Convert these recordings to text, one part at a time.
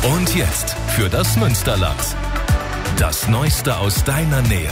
Und jetzt für das Münsterland. Das Neueste aus deiner Nähe.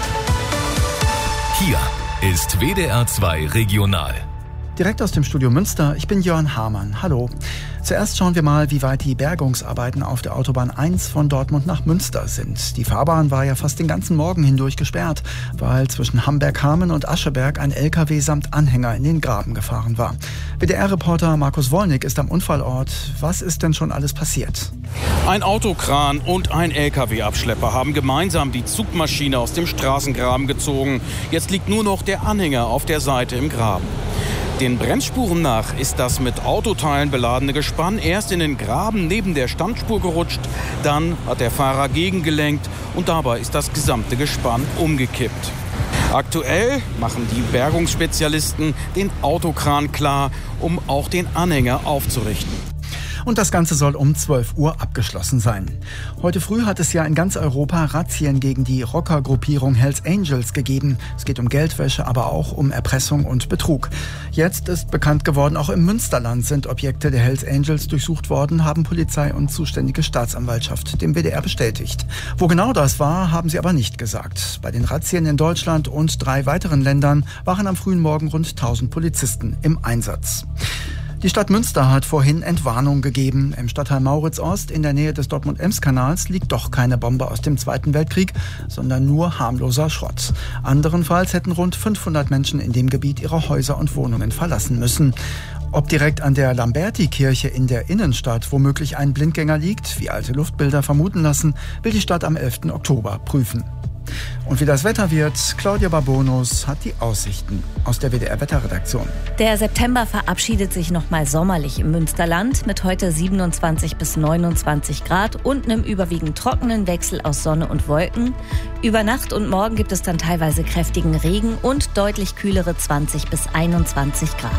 Hier ist WDR 2 Regional. Direkt aus dem Studio Münster, ich bin Jörn Hamann. Hallo. Zuerst schauen wir mal, wie weit die Bergungsarbeiten auf der Autobahn 1 von Dortmund nach Münster sind. Die Fahrbahn war ja fast den ganzen Morgen hindurch gesperrt, weil zwischen Hamberg-Hamen und Ascheberg ein LKW samt Anhänger in den Graben gefahren war. WDR-Reporter Markus Wollnick ist am Unfallort. Was ist denn schon alles passiert? Ein Autokran und ein LKW-Abschlepper haben gemeinsam die Zugmaschine aus dem Straßengraben gezogen. Jetzt liegt nur noch der Anhänger auf der Seite im Graben. Den Bremsspuren nach ist das mit Autoteilen beladene Gespann erst in den Graben neben der Standspur gerutscht. Dann hat der Fahrer gegengelenkt und dabei ist das gesamte Gespann umgekippt. Aktuell machen die Bergungsspezialisten den Autokran klar, um auch den Anhänger aufzurichten. Und das Ganze soll um 12 Uhr abgeschlossen sein. Heute früh hat es ja in ganz Europa Razzien gegen die Rockergruppierung Hells Angels gegeben. Es geht um Geldwäsche, aber auch um Erpressung und Betrug. Jetzt ist bekannt geworden, auch im Münsterland sind Objekte der Hells Angels durchsucht worden, haben Polizei und zuständige Staatsanwaltschaft dem WDR bestätigt. Wo genau das war, haben sie aber nicht gesagt. Bei den Razzien in Deutschland und 3 weiteren Ländern waren am frühen Morgen rund 1000 Polizisten im Einsatz. Die Stadt Münster hat vorhin Entwarnung gegeben. Im Stadtteil Mauritz-Ost in der Nähe des Dortmund-Ems-Kanals liegt doch keine Bombe aus dem Zweiten Weltkrieg, sondern nur harmloser Schrott. Anderenfalls hätten rund 500 Menschen in dem Gebiet ihre Häuser und Wohnungen verlassen müssen. Ob direkt an der Lamberti-Kirche in der Innenstadt womöglich ein Blindgänger liegt, wie alte Luftbilder vermuten lassen, will die Stadt am 11. Oktober prüfen. Und wie das Wetter wird, Claudia Babonus hat die Aussichten aus der WDR-Wetterredaktion. Der September verabschiedet sich nochmal sommerlich im Münsterland mit heute 27 bis 29 Grad und einem überwiegend trockenen Wechsel aus Sonne und Wolken. Über Nacht und morgen gibt es dann teilweise kräftigen Regen und deutlich kühlere 20 bis 21 Grad.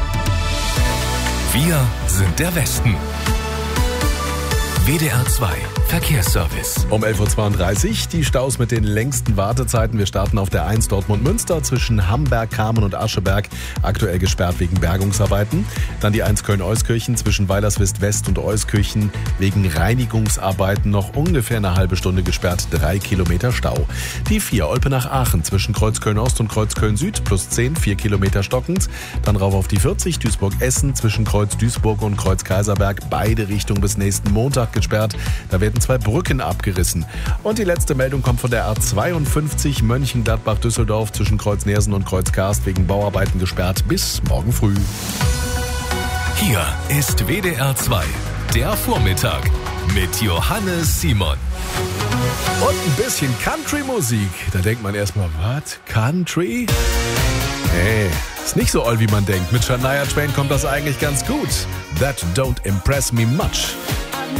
Wir sind der Westen. WDR 2 Verkehrsservice. Um 11.32 Uhr die Staus mit den längsten Wartezeiten. Wir starten auf der 1 Dortmund-Münster zwischen Hamberg, Kamen und Ascheberg. Aktuell gesperrt wegen Bergungsarbeiten. Dann die 1 Köln-Euskirchen zwischen Weilerswist-West und Euskirchen wegen Reinigungsarbeiten noch ungefähr eine halbe Stunde gesperrt. 3 Kilometer Stau. Die 4 Olpenach-Aachen zwischen Kreuzköln-Ost und Kreuzköln-Süd plus 10, 4 Kilometer stockend. Dann rauf auf die 40 Duisburg-Essen zwischen Kreuz-Duisburg und Kreuz-Kaiserberg. Beide Richtungen bis nächsten Montag gesperrt. Da werden 2 Brücken abgerissen. Und die letzte Meldung kommt von der A52 Mönchengladbach-Düsseldorf zwischen Kreuz Nersen und Kreuz Karst wegen Bauarbeiten gesperrt bis morgen früh. Hier ist WDR 2, der Vormittag mit Johannes Simon. Und ein bisschen Country-Musik. Da denkt man erstmal, was? Country? Nee, ist nicht so oll, wie man denkt. Mit Shania Twain kommt das eigentlich ganz gut. That don't impress me much.